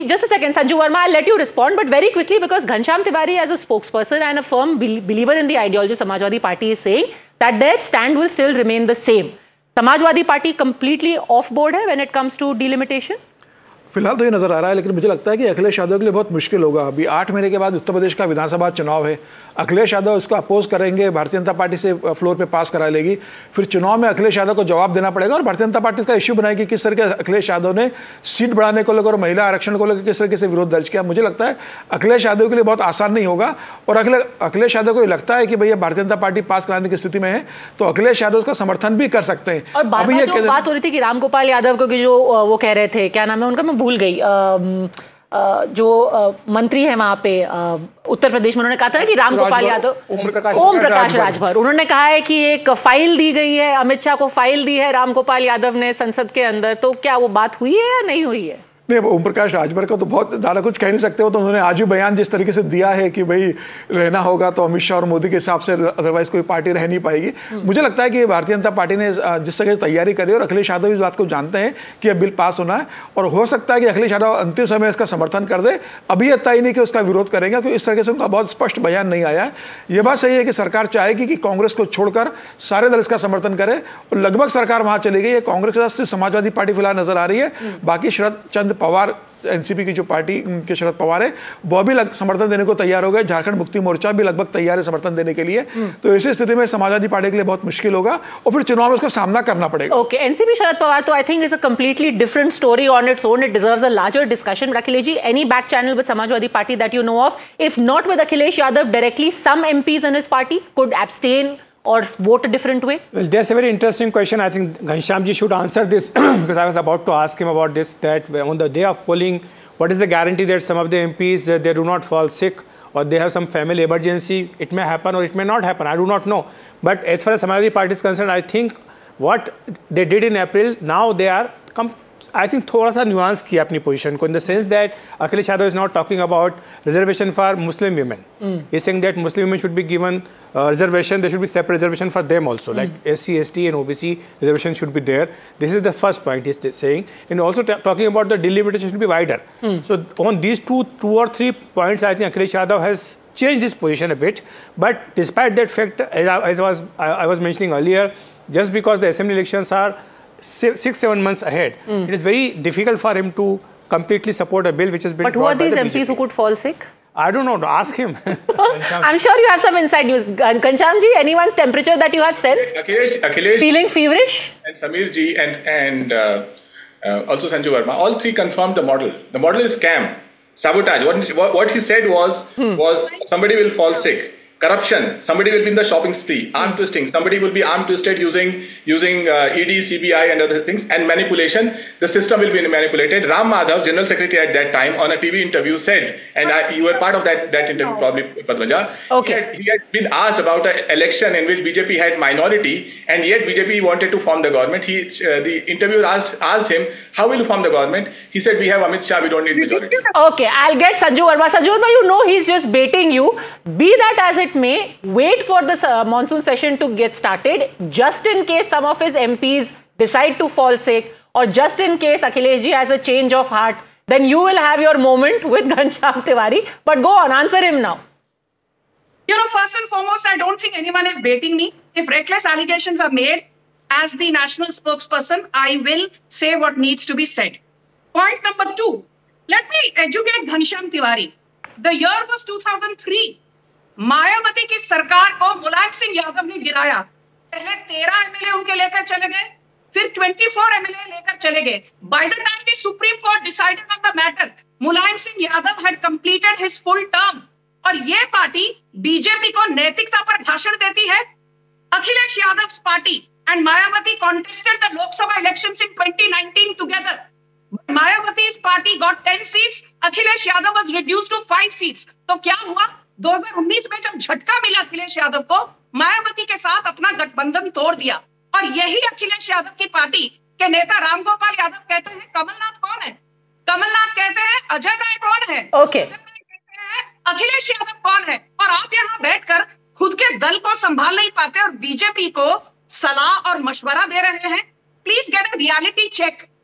Just a second, Sanju Verma, I'll let you respond, but very quickly, because Ghanshyam Tiwari, as a spokesperson and a firm believer in the ideology of Samajwadi Party, is saying that their stand will still remain the same. Samajwadi Party completely off board है when it comes to delimitation? फिलहाल तो ये नजर आ रहा है, लेकिन मुझे लगता है कि अखिलेश यादव के लिए बहुत मुश्किल होगा। अभी 8 महीने के बाद उत्तर प्रदेश का विधानसभा चुनाव है, अखिलेश यादव इसको अपोज करेंगे, भारतीय जनता पार्टी से फ्लोर पे पास करा लेगी, फिर चुनाव में अखिलेश यादव को जवाब देना पड़ेगा और भारतीय जनता पार्टी का इश्यू बनाएगी किस तरह के अखिलेश यादव ने सीट बढ़ाने को लेकर और महिला आरक्षण को लेकर किस तरीके से विरोध दर्ज किया। मुझे लगता है अखिलेश यादव के लिए बहुत आसान नहीं होगा, और अखिलेश यादव को लगता है कि भैया भारतीय जनता पार्टी पास कराने की स्थिति में है तो अखिलेश यादव उसका समर्थन भी कर सकते हैं। और अभी ये बात हो रही थी कि रामगोपाल यादव को जो वो कह रहे थे, क्या नाम है उनका, मैं भूल गई, जो मंत्री है वहां पे उत्तर प्रदेश में, उन्होंने कहा था कि रामगोपाल यादव, ओम प्रकाश राजभर, उन्होंने कहा है कि एक फाइल दी गई है, अमित शाह को फाइल दी है रामगोपाल यादव ने संसद के अंदर, तो क्या वो बात हुई है या नहीं हुई है? नहीं, ओम प्रकाश राजभर का तो बहुत ज़्यादा कुछ कह नहीं सकते हो, तो उन्होंने आज भी बयान जिस तरीके से दिया है कि भाई रहना होगा तो अमित शाह और मोदी के हिसाब से, अदरवाइज कोई पार्टी रह नहीं पाएगी। मुझे लगता है कि भारतीय जनता पार्टी ने जिस तरह की तैयारी करी, और अखिलेश यादव इस बात को जानते हैं कि अब बिल पास होना है, और हो सकता है कि अखिलेश यादव अंतिम समय इसका समर्थन कर दे। अभी यह तय नहीं कि उसका विरोध करेंगे, क्योंकि इस तरीके से उनका बहुत स्पष्ट बयान नहीं आया है। ये बात सही है कि सरकार चाहेगी कि कांग्रेस को छोड़कर सारे दल इसका समर्थन करें, और लगभग सरकार वहां चली गई है। कांग्रेस के साथ समाजवादी पार्टी फिलहाल नजर आ रही है, बाकी शरद चंद्र पवार, एनसीपी की जो पार्टी के शरद पवार है, वो भी समर्थन देने को तैयार हो गए। झारखंड मुक्ति मोर्चा भी लगभग तैयार है समर्थन देने के लिए। तो ऐसी स्थिति में समाजवादी पार्टी के लिए बहुत मुश्किल होगा, और फिर चुनाव में उसका सामना करना पड़ेगा। ओके, एनसीपी शरद पवार तो I think is a completely different story on its own, it deserves a larger discussion. But Akhilesh ji, any back channel with Samajwadi party that you know of, if not with Akhilesh Yadav directly, some MPs in his party could abstain or vote a different way? Well, that's a very interesting question. I think Ghanshyam ji should answer this because I was about to ask him about this, that on the day of polling, what is the guarantee that some of the MPs they do not fall sick or they have some family emergency? It may happen or it may not happen. I do not know. But as far as Samajwadi Party is concerned, I think what they did in April, now they are I think थोड़ा सा nuance किया अपनी position को, in the sense that Akhilesh Yadav is not talking about reservation for Muslim women. He's saying that Muslim women should be given reservation. There should be separate reservation for them also, like SC, ST and OBC reservation should be there. This is the first point he's saying, and also talking about the delimitation should be wider. So on these two or three points, I think Akhilesh Yadav has changed his position a bit. But despite that fact, as I was mentioning earlier, just because the assembly elections are 6-7 months ahead, it is very difficult for him to completely support a bill which has been brought by the BJP. But who are these MPs who could fall sick? I don't know. Ask him. I'm sure you have some inside news. Ghanshyam ji, anyone's temperature that you have sensed? Akhilesh, feeling feverish? And Sameer ji and also Sanju Verma, all three confirmed the model. The model is scam, sabotage. What he said was somebody will fall sick. Corruption, somebody will be in the shopping spree. Arm twisting, somebody will be arm twisted using ED, CBI and other things, and manipulation. The system will be manipulated. Ram Madhav, General Secretary at that time, on a TV interview said, and you were part of that interview probably, Padmaja. Okay. He had been asked about an election in which BJP had minority, and yet BJP wanted to form the government. The interviewer asked him, how will you form the government? He said, we have Amit Shah, we don't need majority. Okay, I'll get Sanju Verma. Sanju Verma, you know he's just baiting you. Be that as it may, wait for the monsoon session to get started, just in case some of his MPs decide to fall sick, or just in case Akhilesh ji has a change of heart, then you will have your moment with Ghanshyam Tiwari. But go on, answer him now. You know, first and foremost, I don't think anyone is baiting me. If reckless allegations are made, as the national spokesperson, I will say what needs to be said. Point number 2, let me educate Ghanshyam Tiwari. The year was 2003. Mayawati की सरकार को मुलायम सिंह यादव ने गिराया। पहले 13 MLA उनके लेकर चले गए, फिर 24 एमएलए लेकर चले गए। By the time the Supreme Court decided on the matter, Mulayam Singh Yadav had completed his full term. और ये पार्टी बीजेपी को नैतिकता पर भाषण देती है। Akhilesh Yadav party and Mayawati contested the Lok Sabha elections in 2019 together. Mayawati's party got 10 seats. Akhilesh Yadav was reduced to 5 seats. तो क्या हुआ? 2019 में जब झटका मिला अखिलेश यादव को, मायावती के साथ अपना गठबंधन तोड़ दिया। और यही अखिलेश यादव की पार्टी के नेता रामगोपाल यादव कहते हैं कमलनाथ कौन है? कमलनाथ कहते हैं अजय राय कौन है? Okay. कहते हैं अखिलेश यादव कौन है? और आप यहाँ बैठकर खुद के दल को संभाल नहीं पाते और बीजेपी को सलाह और मशवरा दे रहे हैं। Please get a reality check.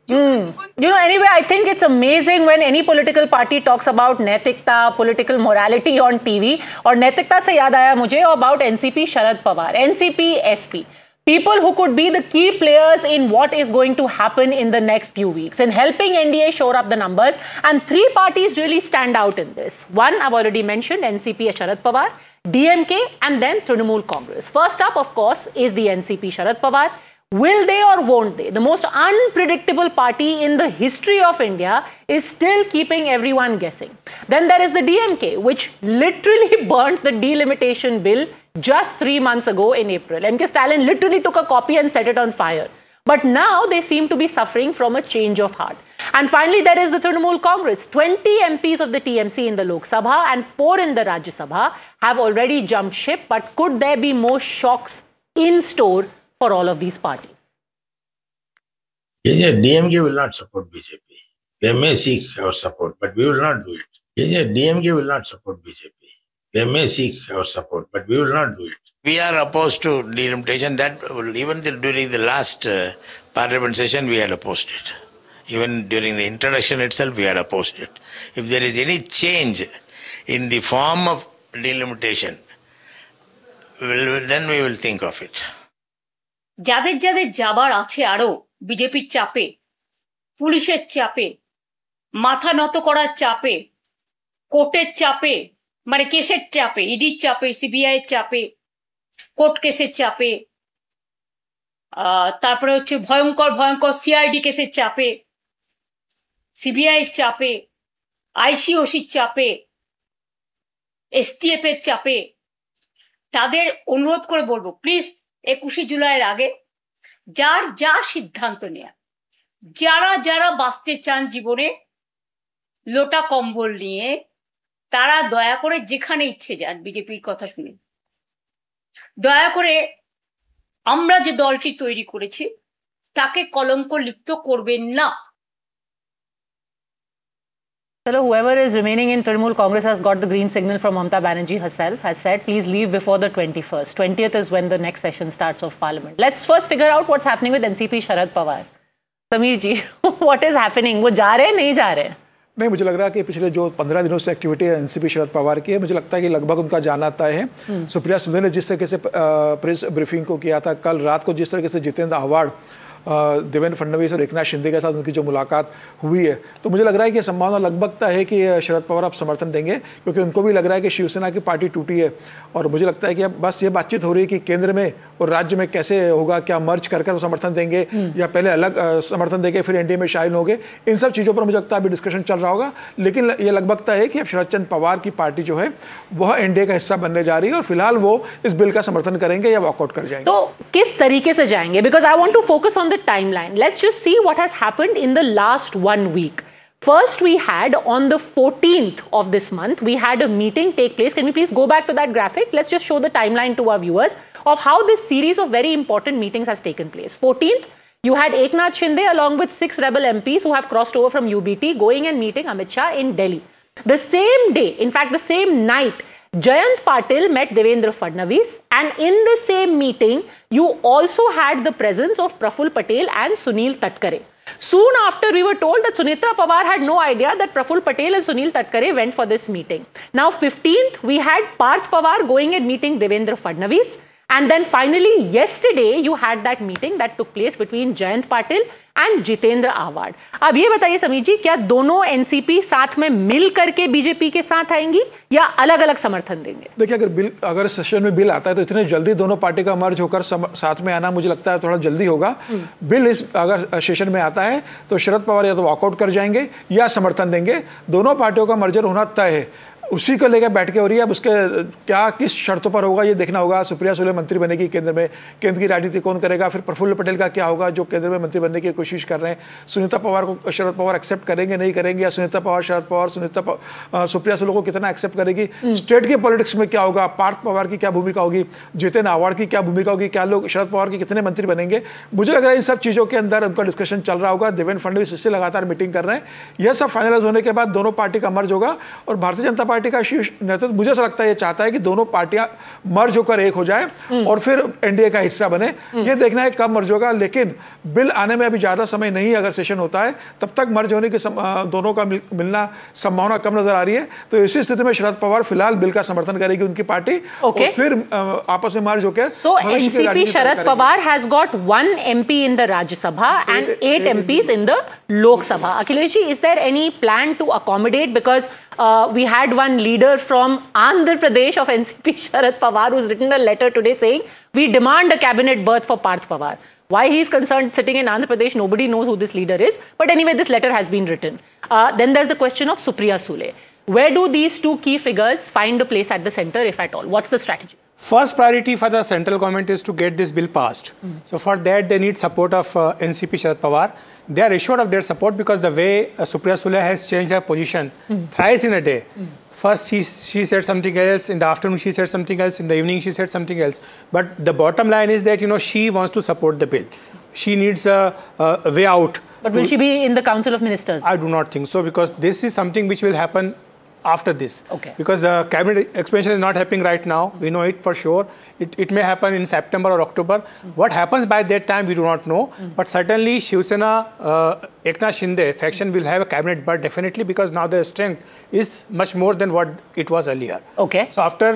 Anyway, I think it's amazing when any political party talks about naitikta, political morality on TV. और नैतिकता से याद आया मुझे about NCP Sharad Pawar, NCP SP. People who could be the key players in what is going to happen in the next few weeks in helping NDA shore up the numbers. And three parties really stand out in this. One, I've already mentioned, NCP Sharad Pawar, DMK, and then Trinamool Congress. First up, of course, is the NCP Sharad Pawar. Will they or won't they? The most unpredictable party in the history of India is still keeping everyone guessing. Then there is the DMK, which literally burnt the delimitation bill just 3 months ago in April. MK Stalin literally took a copy and set it on fire. But now they seem to be suffering from a change of heart. And finally, there is the Trinamool Congress. 20 MPs of the TMC in the Lok Sabha and 4 in the Rajya Sabha have already jumped ship. But could there be more shocks in store for all of these parties? Yeah, DMK will not support BJP. They may seek our support, but we will not do it. Yeah, DMK will not support BJP. They may seek our support, but we will not do it. We are opposed to delimitation. That even during the last parliament session, we had opposed it. Even during the introduction itself, we had opposed it. If there is any change in the form of delimitation, then we will think of it. যাদের যাদের যাবার আছে আরো বিজেপির চাপে, পুলিশের চাপে, মাথা নত করার চাপে, কোর্টের চাপে, মানে কেসের চাপে, ইডির চাপে, সিবিআই এর চাপে, কোর্ট কেসের চাপে, তারপরে হচ্ছে ভয়ঙ্কর ভয়ঙ্কর সিআইডি কেসের চাপে, সিবিআই এর চাপে, আইসিওসির চাপে, এসটিএফ এর চাপে, তাদের অনুরোধ করে বলবো প্লিজ 21 জুলাইয়ের আগে যার যা সিদ্ধান্ত নেয়া, যারা যারা বাঁচতে চান জীবনে লোটা কম্বল নিয়ে, তারা দয়া করে যেখানে ইচ্ছে যান বিজেপির কথা শুনে। দয়া করে আমরা যে দলটি তৈরি করেছি তাকে কলঙ্ক লিপ্ত করবেন না। So whoever is remaining in Trinamool Congress has got the green signal from Mamata Banerjee herself, has said, please leave before the 21st. 20th is when the next session starts of Parliament. Let's first figure out what's happening with NCP Sharad Pawar. Sameer ji, what is happening? वो जा रहे हैं, नहीं जा रहे हैं? नहीं, मुझे लग रहा है कि पिछले जो 15 दिनों से एक्टिविटी है एनसीपी शरद पवार की है, मुझे लगता है कि लगभग उनका जाना तय है। सुप्रिया सुले ने जिस तरीके से प्रेस ब्रीफिंग को किया था, कल रात को जिस तरीके से जितेंद्र आव्हाड, देवेंद्र फडणवीस और एकनाथ शिंदे के साथ उनकी जो मुलाकात हुई है, तो मुझे लग रहा है कि संभावना लगभग तय है कि शरद पवार अब समर्थन देंगे, क्योंकि उनको भी लग रहा है कि शिवसेना की पार्टी टूटी है। और मुझे लगता है कि अब बस ये बातचीत हो रही है कि केंद्र में और राज्य में कैसे होगा, क्या मर्ज कर वो समर्थन देंगे या पहले अलग समर्थन देंगे फिर एनडीए में शामिल होंगे। इन सब चीज़ों पर मुझे लगता है अभी डिस्कशन चल रहा होगा, लेकिन ये लगभग तय है कि अब शरद चंद्र पवार की पार्टी जो है वह एनडीए का हिस्सा बनने जा रही है और फिलहाल वो इस बिल का समर्थन करेंगे या वॉकआउट कर जाएंगे। तो किस तरीके से जाएंगे? Because I want to focus on the timeline. Let's just see what has happened in the last 1 week. First, we had on the 14th of this month, we had a meeting take place. Can we please go back to that graphic? Let's just show the timeline to our viewers of how this series of very important meetings has taken place. 14th, you had Eknath Shinde along with 6 rebel MPs who have crossed over from UBT going and meeting Amit Shah in Delhi. The same day, in fact, the same night, Jayant Patil met Devendra Fadnavis, and in the same meeting, you also had the presence of Praful Patel and Sunil Tatkare. Soon after, we were told that Sunitra Pawar had no idea that Praful Patel and Sunil Tatkare went for this meeting. Now, 15th, we had Parth Pawar going and meeting Devendra Fadnavis. And then finally, yesterday, you had that meeting that took place between Jayant Patil and Jitendra Awad. अब ये बताइए समीर जी, क्या दोनों NCP साथ में मिल करके BJP के साथ आएंगी या अलग अलग समर्थन देंगे? देखिए, अगर सेशन में बिल आता है तो इतने जल्दी दोनों पार्टी का मर्ज होकर साथ में आना मुझे लगता है थोड़ा जल्दी होगा। बिल अगर सेशन में आता है तो शरद पवार या तो वॉकआउट कर जाएंगे या समर्थन देंगे। दोनों पार्टियों का मर्जर होना तय है, उसी को लेकर बैठ के हो रही है। अब उसके क्या किस शर्तों पर होगा ये देखना होगा। सुप्रिया सुले मंत्री बनेगी केंद्र में, केंद्र की राजनीति कौन करेगा, फिर प्रफुल्ल पटेल का क्या होगा जो केंद्र में मंत्री बनने की कोशिश कर रहे हैं। सुनीता पवार को शरद पवार एक्सेप्ट करेंगे नहीं करेंगे, या सुनीता पवार शरद पवार सुप्रिया सुले को कितना एक्सेप्ट करेगी। स्टेट की पॉलिटिक्स में क्या होगा, पार्थ पवार की क्या भूमिका होगी, जितेंद्र आव्हाड की क्या भूमिका होगी, क्या लोग शरद पवार के कितने मंत्री बनेंगे। मुझे लग रहा है इन सब चीज़ों के अंदर उनका डिस्कशन चल रहा होगा। देवेंद्र फडणवीस इससे लगातार मीटिंग कर रहे हैं। यह सब फाइनलाइज होने के बाद दोनों पार्टी का मर्ज होगा और भारतीय जनता पार्टी पार्टी का शीर्ष नेतृत्व मुझे ऐसा लगता है ये चाहता है कि दोनों पार्टियां मर्ज होकर एक हो जाए और फिर एनडीए का हिस्सा बने। ये देखना है कब मर्ज होगा, लेकिन बिल आने में अभी ज्यादा समय नहीं, अगर सेशन होता है तब तक मर्ज होने की दोनों का मिलना संभावना कम नजर आ रही है। तो इसी स्थिति में शरद पवार फिलहाल बिल का समर्थन करेगी उनकी पार्टी, और फिर आपस में मर्ज होकर NCP Sharad Pawar has got 1 MP in the Rajya Sabha and 8 MPs in the Lok Sabha. Akhilesh ji, is there any plan to accommodate, because we had one leader from Andhra Pradesh of NCP, Sharad Pawar, who's written a letter today saying we demand a cabinet berth for Parth Pawar. Why he is concerned sitting in Andhra Pradesh, nobody knows who this leader is. But anyway, this letter has been written. Then there's the question of Supriya Sule. Where do these two key figures find a place at the center, if at all? What's the strategy? First priority for the central government is to get this bill passed. So for that, they need support of NCP Sharad Pawar. They are assured of their support because the way Supriya Sule has changed her position thrice in a day. First she said something else, in the afternoon she said something else, in the evening she said something else. But the bottom line is that, you know, she wants to support the bill. She needs a way out. But will she be in the Council of Ministers? I do not think so, because this is something which will happen after this. Okay. Because the cabinet expansion is not happening right now. We know it for sure. It may happen in September or October. What happens by that time, we do not know. But certainly, Shiv Sena, Eknath Shinde faction will have a cabinet berth definitely, because now their strength is much more than what it was earlier. Okay. So after,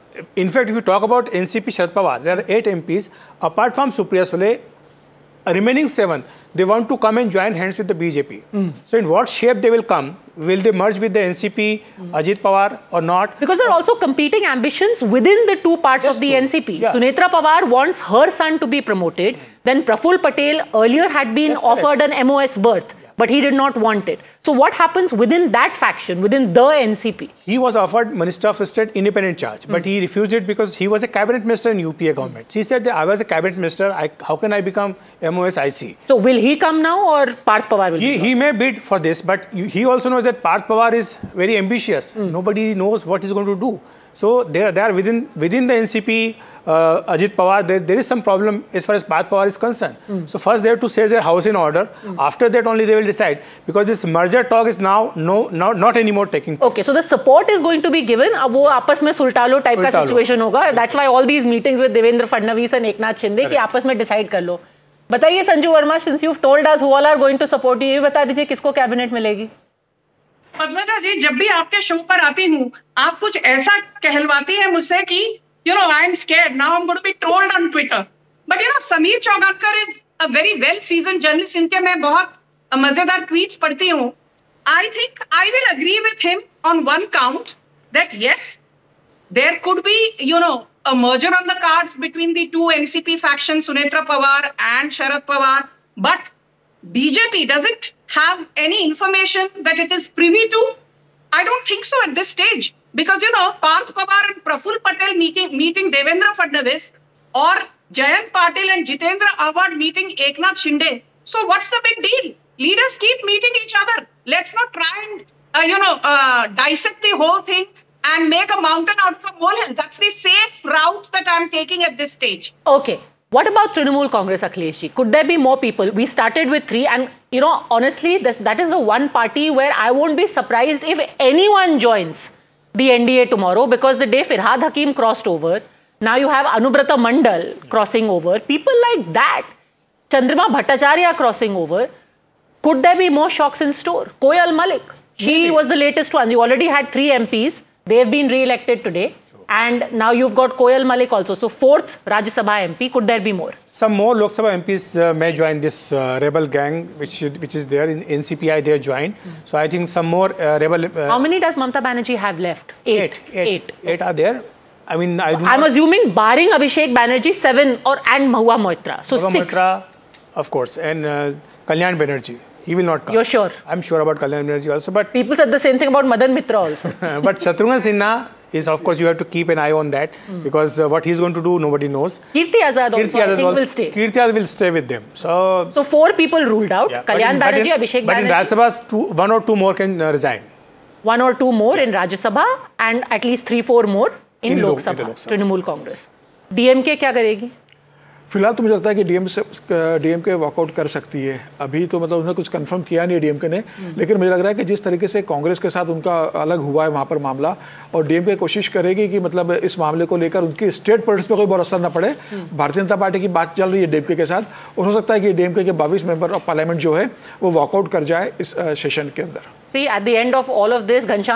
in fact, if you talk about NCP Sharad Pawar, there are 8 MPs. Apart from Supriya Sule, remaining 7, they want to come and join hands with the BJP. So in what shape they will come? Will they merge with the NCP, Ajit Pawar, or not? Because there are also competing ambitions within the two parts of the NCP. Yeah. Sunetra Pawar wants her son to be promoted. Then Praful Patel earlier had been offered an MOS berth, but he did not want it. So what happens within that faction, within the NCP? He was offered Minister of State independent charge, but he refused it because he was a cabinet minister in UPA government. He said that I was a cabinet minister, how can I become MOS IC? So will he come now, or Parth Pawar will He may bid for this, but he also knows that Parth Pawar is very ambitious. Nobody knows what he's going to do. So they are within the NCP, Ajit Pawar, there is some problem as far as Parth Pawar is concerned. So first they have to set their house in order. After that only they will decide, because this merger talk is now not anymore taking place. Okay, so the support is going to be given. अब वो आपस में सुलटालो type का situation होगा. That's why all these meetings with Devendra Fadnavis and Eknath Shinde कि आपस में decide कर लो. बताइए Sanju Verma, since you've told us who all are going to support you, ये बता दीजिए किसको कैबिनेट मिलेगी? पद्मजा जी, जब भी आपके शो पर आती हूँ, आप कुछ ऐसा कहलवाती हैं मुझसे कि I am scared now, I'm going to be trolled on Twitter. But Sameer Chowgatkar is a very well seasoned journalist. इनके मैं बहुत मजेदार tweets पढ़ती हूँ. I think I will agree with him on one count, that yes, there could be a merger on the cards between the two NCP factions, Sunetra Pawar and Sharad Pawar. But BJP, does it have any information that it is privy to? I don't think so at this stage. Because, Parth Pawar and Praful Patel meeting Devendra Fadnavis, or Jayant Patil and Jitendra Awad meeting Eknath Shinde. So what's the big deal? Leaders keep meeting each other. Let's not try and, dissect the whole thing and make a mountain out of a molehill. That's the safe route that I'm taking at this stage. Okay. What about Trinamool Congress, Akhilesh ji? Could there be more people? We started with 3, and honestly, that is the one party where I won't be surprised if anyone joins the NDA tomorrow, because the day Firhad Hakim crossed over, now you have Anubrata Mandal crossing over, people like that, Chandrima Bhattacharya crossing over. Could there be more shocks in store? Koyal Malik, she was the latest one. You already had 3 MPs. They have been re-elected today. And now you've got Koyal Malik also. So 4th Rajya Sabha MP. Could there be more? Some more Lok Sabha MPs may join this rebel gang, which is there in NCPI. They have joined. So I think some more rebel. How many does Mamata Banerjee have left? 8. 8 are there. I mean, I'm assuming barring Abhishek Banerjee, 7 and Mahua Moitra. So Mahua 6. Moitra, of course, and Kalyan Banerjee. He will not come. You're sure? I'm sure about Kalyan Banerjee also. But people said the same thing about Madan Mitra also. But Shatrughan Sinha is, of course, you have to keep an eye on that, because what he's going to do, nobody knows. Kirti Azad also, I think, will stay. Kirti Azad will stay with them. So 4 people ruled out. Yeah. Kalyan Banerjee, Abhishek Banerjee. But in Rajya Sabha, 1 or 2 more can resign. 1 or 2 more in Rajya Sabha, and at least 3-4 more in Lok Sabha. Trinamool Congress. DMK क्या करेगी? फिलहाल तो मुझे लगता है कि DMK walkout कर सकती है। अभी तो मतलब उसने कुछ कंफर्म किया नहीं है डीएमके ने, लेकिन मुझे लग रहा है कि जिस तरीके से कांग्रेस के साथ उनका अलग हुआ है वहाँ पर मामला, और डीएमके कोशिश करेगी कि मतलब इस मामले को लेकर उनकी स्टेट पॉलिटिक्स पे कोई बहुत असर न पड़े। भारतीय जनता पार्टी की बात चल रही है डीएमके के साथ, और हो सकता है कि डीएमके के 22 मेंबर ऑफ पार्लियामेंट जो है वो वॉकआउट कर जाए इस सेशन के अंदर। See, at the end of all of this, Ghanshyam